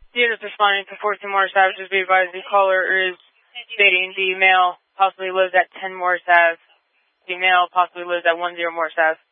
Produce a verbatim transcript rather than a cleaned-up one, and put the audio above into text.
Units responding to fourteen Morris Ave. Just be advised the caller is stating the male possibly lives at ten Morris Ave. The male possibly lives at one zero Morris Ave.